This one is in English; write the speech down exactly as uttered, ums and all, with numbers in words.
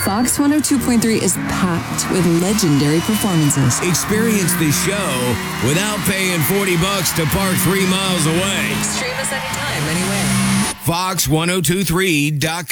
Fox one oh two point three is packed with legendary performances. Experience the show without paying forty bucks to park three miles away. Stream us anytime, anywhere. Fox ten twenty-three dot com